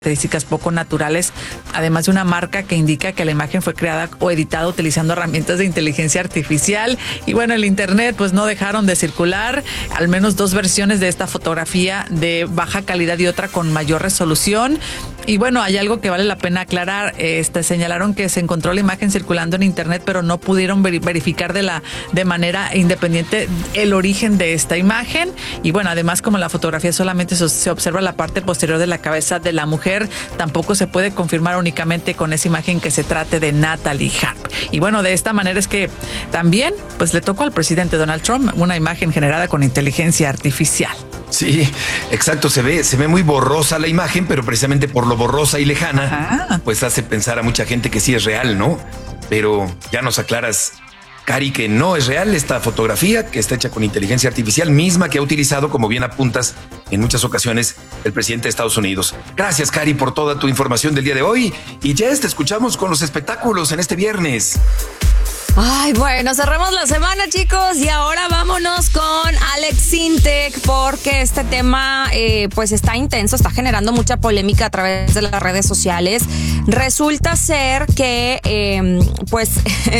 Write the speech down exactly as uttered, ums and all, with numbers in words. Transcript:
características poco naturales, además de una marca que indica que la imagen fue creada o editada utilizando herramientas de inteligencia artificial. Y bueno, el internet pues no dejaron de circular al menos dos versiones de esta fotografía de baja calidad y otra con mayor resolución. Y bueno, hay algo que vale la pena aclarar. Este, señalaron que se encontró la imagen circulando en internet, pero no pudieron ver, verificar de la de manera independiente el origen de esta imagen. Y bueno, además, como la fotografía solamente se, se observa la parte posterior de la cabeza de la mujer, tampoco se puede confirmar únicamente con esa imagen que se trate de Natalie Harp. Y bueno, de esta manera es que también pues le tocó al presidente Donald Trump una imagen generada con inteligencia artificial. Sí, exacto, se ve, se ve muy borrosa la imagen, pero precisamente por lo borrosa y lejana, Ajá. pues hace pensar a mucha gente que sí es real, ¿no? Pero ya nos aclaras, Cari, que no es real esta fotografía, que está hecha con inteligencia artificial, misma que ha utilizado, como bien apuntas, en muchas ocasiones el presidente de Estados Unidos. Gracias, Cari, por toda tu información del día de hoy. Y ya te escuchamos con los espectáculos en este viernes. Ay, bueno, cerramos la semana, chicos, y ahora vámonos con Alex Sintek, porque este tema eh, pues está intenso, está generando mucha polémica a través de las redes sociales. Resulta ser que eh, pues